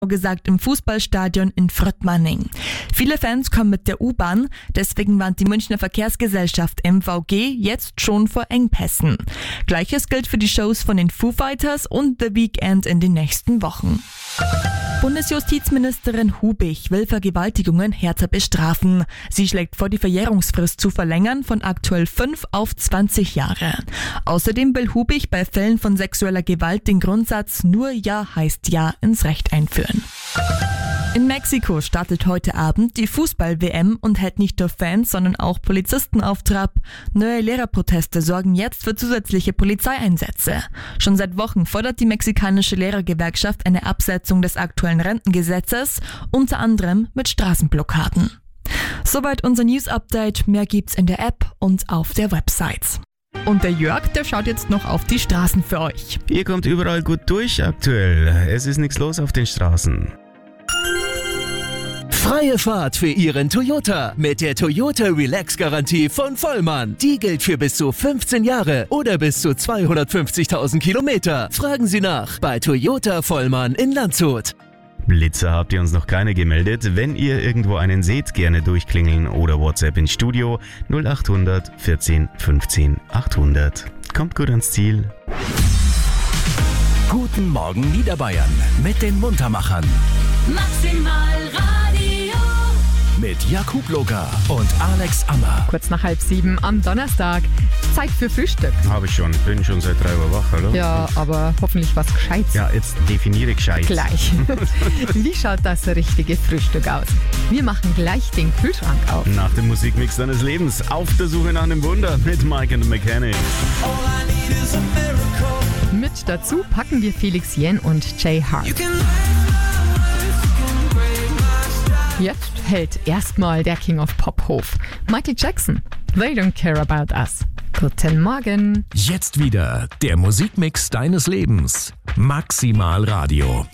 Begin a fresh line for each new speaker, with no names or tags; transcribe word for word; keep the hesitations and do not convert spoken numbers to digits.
gesagt im Fußballstadion in Fröttmanning. Viele Fans kommen mit der U-Bahn, deswegen warnt die Münchner Verkehrsgesellschaft M V G jetzt schon vor Engpässen. Gleiches gilt für die Shows von den Foo Fighters und The Weeknd in den nächsten Wochen. Bundesjustizministerin Hubich will Vergewaltigungen härter bestrafen. Sie schlägt vor, die Verjährungsfrist zu verlängern von aktuell fünf auf zwanzig Jahre. Außerdem will Hubich bei Fällen von sexueller Gewalt den Grundsatz "Nur Ja heißt Ja" ins Recht einführen. In Mexiko startet heute Abend die Fußball-W M und hält nicht nur Fans, sondern auch Polizisten auf Trab. Neue Lehrerproteste sorgen jetzt für zusätzliche Polizeieinsätze. Schon seit Wochen fordert die mexikanische Lehrergewerkschaft eine Absetzung des aktuellen Rentengesetzes, unter anderem mit Straßenblockaden. Soweit unser News-Update. Mehr gibt's in der App und auf der Website. Und der Jörg, der schaut jetzt noch auf die Straßen für euch.
Ihr kommt überall gut durch aktuell. Es ist nichts los auf den Straßen.
Freie Fahrt für Ihren Toyota mit der Toyota Relax-Garantie von Vollmann. Die gilt für bis zu fünfzehn Jahre oder bis zu zweihundertfünfzigtausend Kilometer. Fragen Sie nach bei Toyota Vollmann in Landshut.
Blitzer habt ihr uns noch keine gemeldet. Wenn ihr irgendwo einen seht, gerne durchklingeln oder WhatsApp ins Studio null acht hundert vierzehn fünfzehn achthundert. Kommt gut ans Ziel.
Guten Morgen Niederbayern mit den Muntermachern.
Maximal Radio.
Mit Jakub Loga und Alex Ammer.
Kurz nach halb sieben am Donnerstag. Zeit für Frühstück.
Habe ich schon. Bin schon seit drei Uhr wach, oder?
Ja, aber hoffentlich was Gescheites.
Ja, jetzt definiere gescheit.
Gleich. Wie schaut das richtige Frühstück aus? Wir machen gleich den Kühlschrank auf.
Nach dem Musikmix deines Lebens. Auf der Suche nach einem Wunder mit Mike and the Mechanics.
Mit dazu packen wir Felix Jen und Jay Hart. Jetzt hält erstmal der King of Pop Hof. Michael Jackson. They don't care about us. Guten Morgen.
Jetzt wieder der Musikmix deines Lebens. Maximal Radio.